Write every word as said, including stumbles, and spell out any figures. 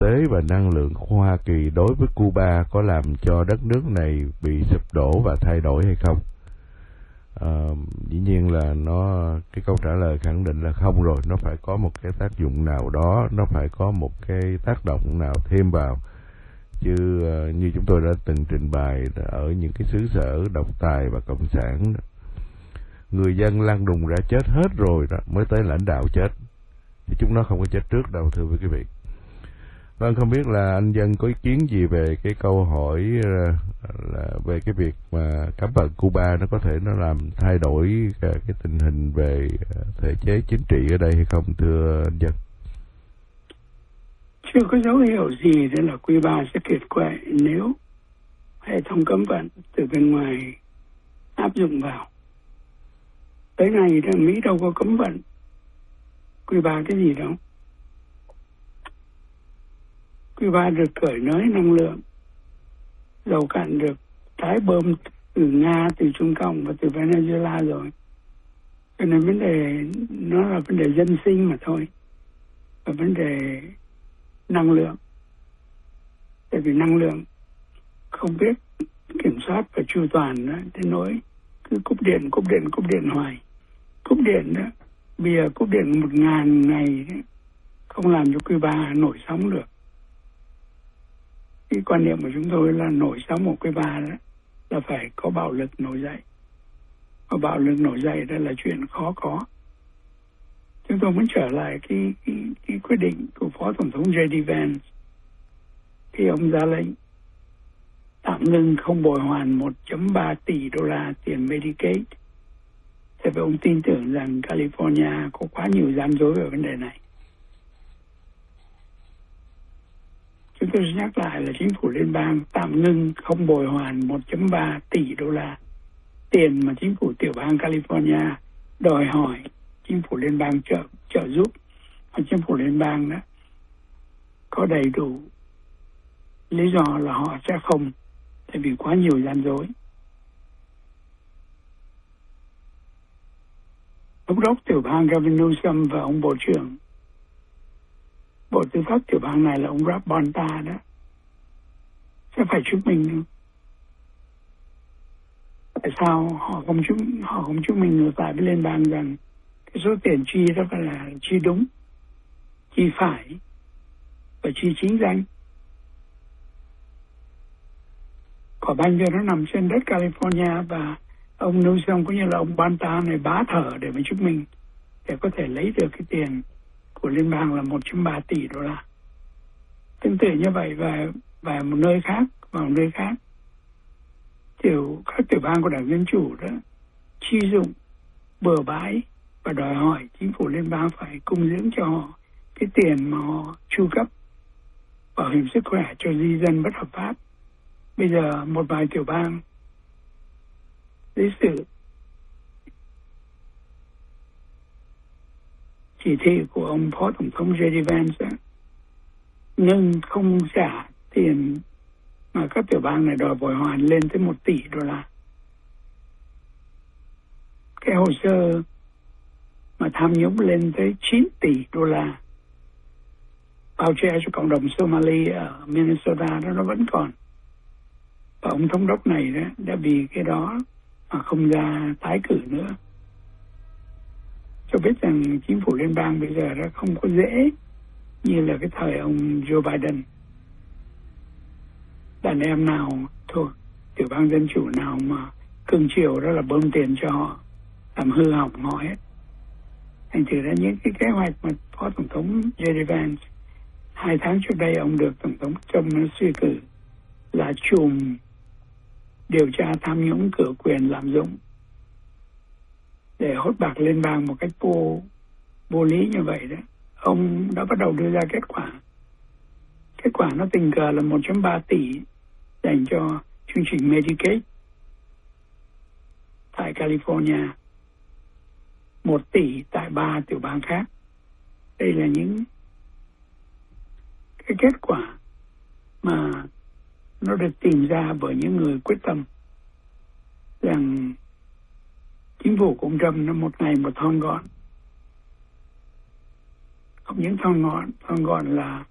tế và năng lượng của Hoa Kỳ đối với Cuba có làm cho đất nước này bị sụp đổ và thay đổi hay không? À, dĩ nhiên là nó cái câu trả lời khẳng định là không rồi, nó phải có một cái tác dụng nào đó, nó phải có một cái tác động nào thêm vào, chứ uh, như chúng tôi đã từng trình bày ở những cái xứ sở độc tài và cộng sản, người dân lăn đùng ra chết hết rồi đó mới tới lãnh đạo chết, chứ chúng nó không có chết trước đâu, thưa quý vị. Vâng, không biết là anh Dân có ý kiến gì về cái câu hỏi là về cái việc mà cấm vận Cuba nó có thể nó làm thay đổi cái, cái tình hình về thể chế chính trị ở đây hay không, thưa anh Dân? Chưa có dấu hiệu gì để là Cuba sẽ kiệt quệ nếu hệ thống cấm vận từ bên ngoài áp dụng vào. Tới nay thì Mỹ đâu có cấm vận Cuba cái gì đâu. Cuba được cởi nới năng lượng, dầu cạn được tái bơm từ Nga, từ Trung Cộng và từ Venezuela rồi. Cho nên vấn đề nó là vấn đề dân sinh mà thôi, và vấn đề năng lượng. Tại vì năng lượng không biết kiểm soát và chu toàn đó, thế nỗi cứ cúp điện, cúp điện, cúp điện hoài. Cúp điện đó, bây giờ cúp điện một ngàn ngày đó, không làm cho Cuba nổi sóng được. Cái quan niệm của chúng tôi là nổi sóng của Cuba đó là phải có bạo lực nổi dậy. Và bạo lực nổi dậy đó là chuyện khó có. Chúng tôi muốn trở lại cái, cái, cái quyết định của Phó Tổng thống gi đi Vance khi ông ra lệnh tạm ngừng không bồi hoàn một phẩy ba tỷ đô la tiền Medicaid. Tại vì ông tin tưởng rằng California có quá nhiều gian dối ở vấn đề này. Chúng tôi sẽ nhắc lại là chính phủ liên bang tạm ngưng không bồi hoàn một phẩy ba tỷ đô la tiền mà chính phủ tiểu bang California đòi hỏi chính phủ liên bang trợ trợ giúp, và chính phủ liên bang đó có đầy đủ lý do là họ sẽ không, tại vì quá nhiều gian dối. Thống đốc tiểu bang Gavin Newsom và ông bộ trưởng Bộ Tư pháp tiểu bang này là ông Rob Bonta đó sẽ phải chứng minh tại sao họ không chứng họ không chứng minh ngược lại với liên bang rằng cái số tiền chi đó phải là chi đúng, chi phải và chi chính danh. Quả banh cho nó nằm trên đất California, và ông Newsom cũng như là ông Bonta này bá thở để mà chứng minh để có thể lấy được cái tiền của liên bang là một phẩy ba tỷ đô la. Tương tự như vậy và và một nơi khác và một nơi khác, tiểu các tiểu bang của Đảng Dân Chủ đó chi dụng bừa bãi và đòi hỏi chính phủ liên bang phải cung dưỡng cho họ cái tiền mà họ chu cấp bảo hiểm sức khỏe cho di dân bất hợp pháp. Bây giờ một vài tiểu bang dưới sự chỉ thị của ông Phó Tổng thống gi đi Vance nhưng không trả tiền mà các tiểu bang này đòi bồi hoàn lên tới một tỷ đô la. Cái hồ sơ mà tham nhũng lên tới chín tỷ đô la bao che cho cộng đồng Somali ở Minnesota đó nó vẫn còn. Và ông thống đốc này đó đã vì cái đó mà không ra tái cử nữa. Cho biết rằng chính phủ liên bang bây giờ đã không có dễ như là cái thời ông Joe Biden. Đàn em nào thuộc tiểu bang Dân Chủ nào mà cưng chiều đó là bơm tiền cho họ, làm hư hỏng họ hết. Thành thử ra những cái kế hoạch mà Phó Tổng thống gi đi Vance hai tháng trước đây ông được Tổng thống Trump suy cử là chùm điều tra tham nhũng cửa quyền lạm dụng để hốt bạc liên bang một cách vô vô lý như vậy đó, ông đã bắt đầu đưa ra kết quả. Kết quả nó tình cờ là một phẩy ba tỷ dành cho chương trình Medicaid tại California, một tỷ tại ba tiểu bang khác. Đây là những cái kết quả mà nó được tìm ra bởi những người quyết tâm rằng chính phủ của ông Trump nó một ngày một thon gọn. Không những thon gọn, thon gọn là